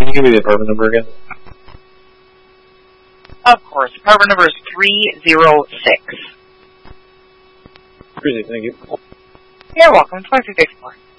Can you give me the apartment number again? Of course. Apartment number is 306. Appreciate it, thank you. You're welcome. 26 more.